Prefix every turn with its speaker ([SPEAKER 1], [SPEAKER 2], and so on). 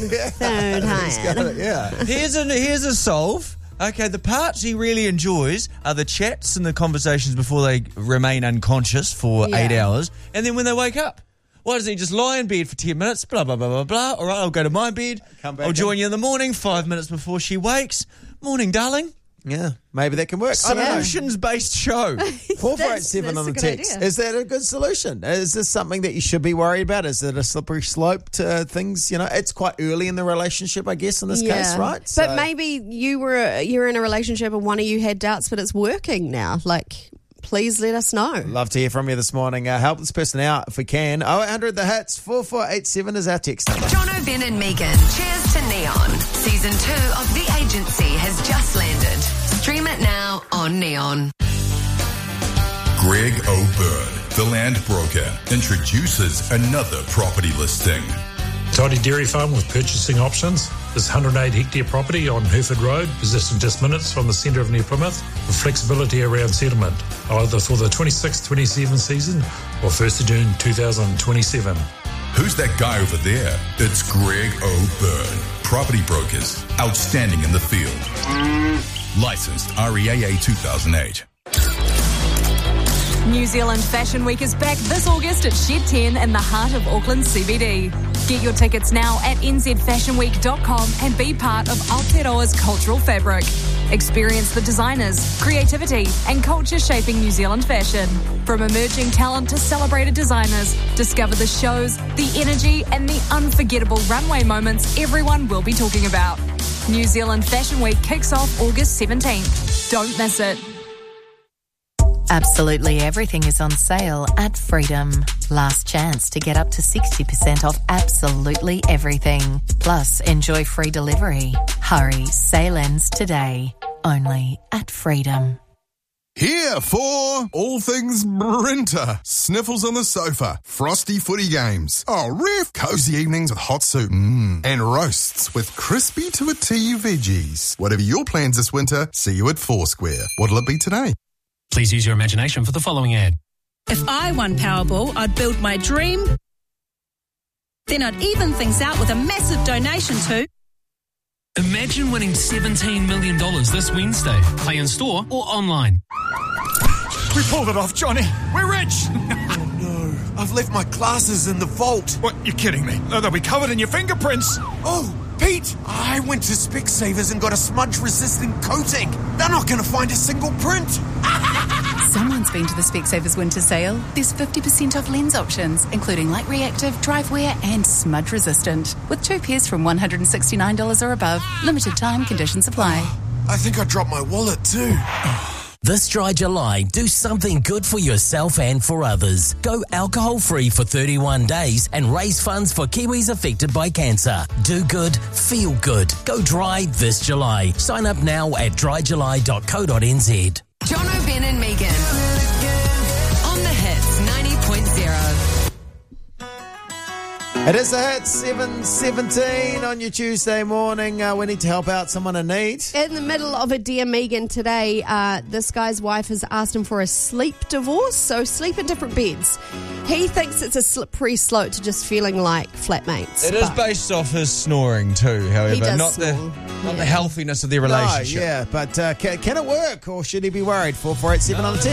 [SPEAKER 1] So tired.
[SPEAKER 2] Here's a solve. Okay, the parts he really enjoys are the chats and the conversations before they remain unconscious for 8 hours, and then when they wake up. Why doesn't he just lie in bed for 10 minutes, blah, blah, blah, blah, blah. All right, I'll go to my bed. I'll join you in the morning, 5 minutes before she wakes. Morning, darling.
[SPEAKER 3] Yeah, maybe that can work.
[SPEAKER 2] Solutions-based show.
[SPEAKER 3] 4487 on the text.
[SPEAKER 1] Idea.
[SPEAKER 3] Is that a good solution? Is this something that you should be worried about? Is it a slippery slope to things? You know, it's quite early in the relationship, I guess, in this case, right?
[SPEAKER 1] But maybe you're in a relationship and one of you had doubts, but it's working now. Like, please let us know.
[SPEAKER 3] Love to hear from you this morning. Help this person out if we can. 0800 The Hits, 4487 is our text number.
[SPEAKER 4] Jono, Ben and Megan. Cheers to Neon. Season 2 of The Agency has just landed. Stream it now on Neon.
[SPEAKER 5] Greg O'Byrne, the land broker, introduces another property listing.
[SPEAKER 6] Tidy Dairy Farm with purchasing options. This 108-hectare property on Hereford Road, positioned just minutes from the centre of New Plymouth, with flexibility around settlement, either for the 26-27 season or 1st of June 2027.
[SPEAKER 5] Who's that guy over there? It's Greg O'Byrne. Property brokers, outstanding in the field. Licensed REAA 2008.
[SPEAKER 7] New Zealand Fashion Week is back this August at Shed 10 in the heart of Auckland CBD. Get your tickets now at nzfashionweek.com and be part of Aotearoa's cultural fabric. Experience the designers, creativity and culture shaping New Zealand fashion. From emerging talent to celebrated designers, discover the shows, the energy and the unforgettable runway moments everyone will be talking about. New Zealand Fashion Week kicks off August 17th. Don't miss it.
[SPEAKER 8] Absolutely everything is on sale at Freedom. Last chance to get up to 60% off absolutely everything. Plus, enjoy free delivery. Hurry, sale ends today. Only at Freedom.
[SPEAKER 9] Here for all things Brinter. Sniffles on the sofa, frosty footy games. Oh, ref! Cozy evenings with hot soup. And roasts with crispy to a T veggies. Whatever your plans this winter, see you at Foursquare. What'll it be today?
[SPEAKER 10] Please use your imagination for the following ad.
[SPEAKER 11] If I won Powerball, I'd build my dream. Then I'd even things out with a massive donation to...
[SPEAKER 10] Imagine winning $17 million this Wednesday. Play in store or online.
[SPEAKER 12] We pulled it off, Johnny. We're rich. Oh, no. I've left my glasses in the vault. What? You're kidding me. They'll be covered in your fingerprints. Oh, Pete, I went to Specsavers and got a smudge-resistant coating. They're not going to find a single print.
[SPEAKER 13] Someone's been to the Specsavers winter sale. There's 50% off lens options, including light reactive, drive wear and smudge resistant. With 2 pairs from $169 or above. Limited time, conditions apply.
[SPEAKER 12] I think I dropped my wallet too.
[SPEAKER 14] This dry July, do something good for yourself and for others. Go alcohol-free for 31 days and raise funds for Kiwis affected by cancer. Do good, feel good. Go dry this July. Sign up now at dryjuly.co.nz.
[SPEAKER 4] Jono, Ben and Megan. On the Hits 90.0.
[SPEAKER 3] It is a hit, 7:17 on your Tuesday morning. We need to help out someone in need.
[SPEAKER 1] In the middle of a Dear Megan today, this guy's wife has asked him for a sleep divorce, so sleep in different beds. He thinks it's a slippery slope to just feeling like flatmates.
[SPEAKER 2] It is based off his snoring too, however, not the healthiness of their relationship.
[SPEAKER 3] No, yeah, but can it work or should he be worried? 4487 on the text.